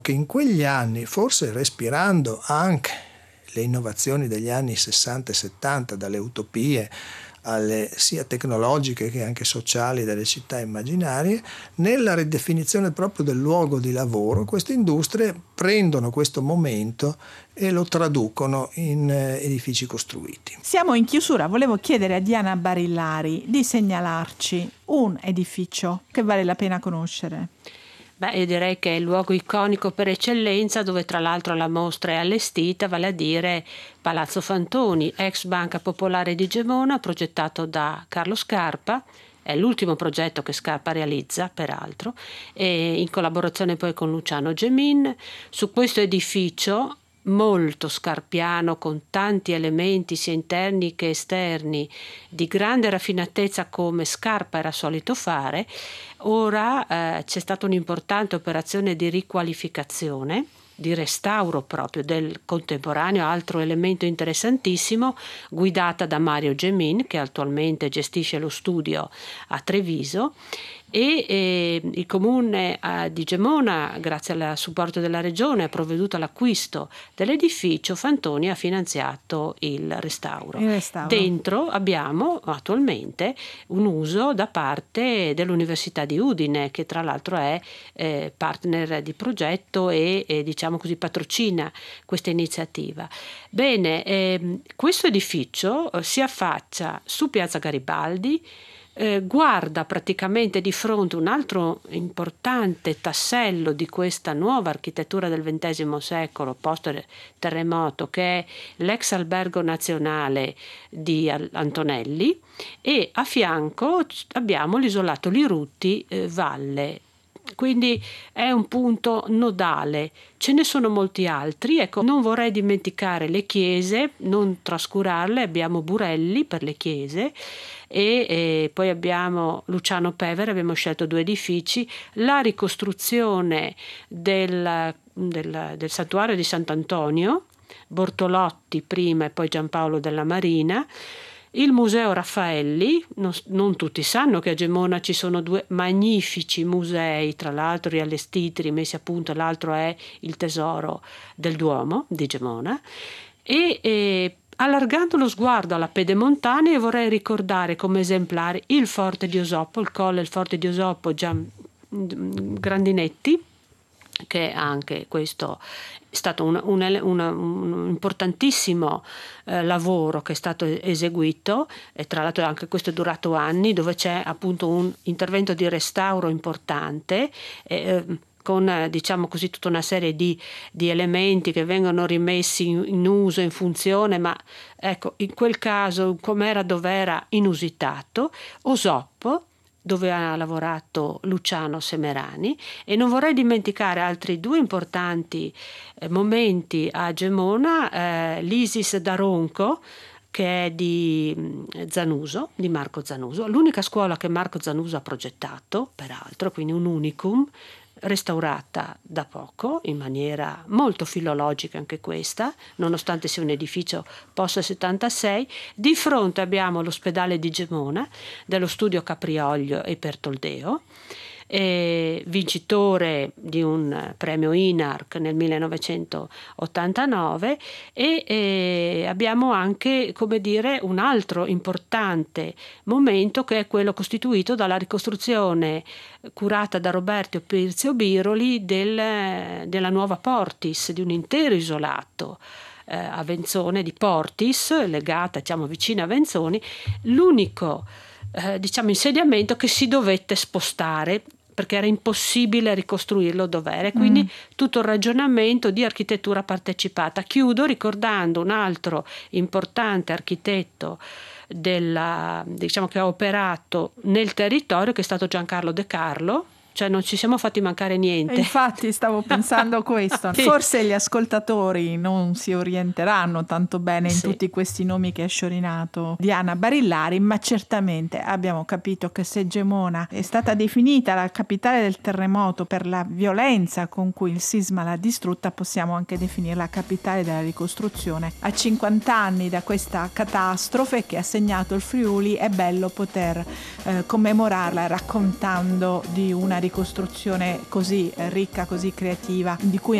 che in quegli anni, forse respirando anche le innovazioni degli anni 60 e 70, dalle utopie alle sia tecnologiche che anche sociali delle città immaginarie, nella ridefinizione proprio del luogo di lavoro, queste industrie prendono questo momento e lo traducono in edifici costruiti. Siamo in chiusura, volevo chiedere a Diana Barillari di segnalarci un edificio che vale la pena conoscere. Io direi che è il luogo iconico per eccellenza, dove tra l'altro la mostra è allestita, vale a dire Palazzo Fantoni, ex Banca Popolare di Gemona, progettato da Carlo Scarpa. È l'ultimo progetto che Scarpa realizza, peraltro, e in collaborazione poi con Luciano Gemin. Su questo edificio molto scarpiano, con tanti elementi sia interni che esterni, di grande raffinatezza come Scarpa era solito fare, ora c'è stata un'importante operazione di riqualificazione, di restauro proprio del contemporaneo, altro elemento interessantissimo, guidata da Mario Gemin, che attualmente gestisce lo studio a Treviso, e il comune di Gemona, grazie al supporto della regione, ha provveduto all'acquisto dell'edificio. Fantoni ha finanziato il restauro. Dentro abbiamo attualmente un uso da parte dell'Università di Udine, che tra l'altro è partner di progetto e diciamo così patrocina questa iniziativa. Bene, questo edificio si affaccia su Piazza Garibaldi, guarda praticamente di fronte un altro importante tassello di questa nuova architettura del XX secolo post terremoto, che è l'ex albergo nazionale di Antonelli, e a fianco abbiamo l'isolato Lirutti Valle. Quindi è un punto nodale. Ce ne sono molti altri, ecco, non vorrei dimenticare le chiese, non trascurarle. Abbiamo Burelli per le chiese e poi abbiamo Luciano Pevere. Abbiamo scelto 2 edifici, la ricostruzione del santuario di Sant'Antonio, Bortolotti prima e poi Giampaolo della Marina, il Museo Raffaelli. Non tutti sanno che a Gemona ci sono 2 magnifici musei, tra l'altro riallestiti, rimessi a punto. L'altro è il Tesoro del Duomo di Gemona. E allargando lo sguardo alla Pedemontana, vorrei ricordare come esemplare il Forte di Osoppo, il Colle, il Forte di Osoppo Grandinetti, che anche questo è stato un importantissimo lavoro che è stato eseguito, e tra l'altro anche questo è durato anni, dove c'è appunto un intervento di restauro importante, con diciamo così tutta una serie di elementi che vengono rimessi in uso, in funzione, ma ecco, in quel caso, com'era dov'era, inusitato. Osoppo, dove ha lavorato Luciano Semerani, e non vorrei dimenticare altri 2 importanti momenti a Gemona, l'Isis da Ronco, che è di Zanuso, di Marco Zanuso, l'unica scuola che Marco Zanuso ha progettato, peraltro, quindi un unicum, restaurata da poco in maniera molto filologica anche questa, nonostante sia un edificio post 76. Di fronte abbiamo l'ospedale di Gemona dello studio Caprioglio e Pertoldeo, vincitore di un premio INARC nel 1989, e abbiamo anche, come dire, un altro importante momento, che è quello costituito dalla ricostruzione curata da Roberto Pirzio Biroli della nuova Portis, di un intero isolato a Venzone di Portis, legata, diciamo, vicina a Venzoni, l'unico insediamento che si dovette spostare perché era impossibile ricostruirlo dov'era. Quindi tutto il ragionamento di architettura partecipata. Chiudo ricordando un altro importante architetto che ha operato nel territorio, che è stato Giancarlo De Carlo. Cioè non ci siamo fatti mancare niente. Infatti stavo pensando questo. Sì. Forse gli ascoltatori non si orienteranno tanto bene in tutti questi nomi che ha sciorinato Diana Barillari, ma certamente abbiamo capito che se Gemona è stata definita la capitale del terremoto per la violenza con cui il sisma l'ha distrutta, possiamo anche definirla capitale della ricostruzione. A 50 anni da questa catastrofe che ha segnato il Friuli, è bello poter commemorarla raccontando di una ricostruzione così ricca, così creativa, di cui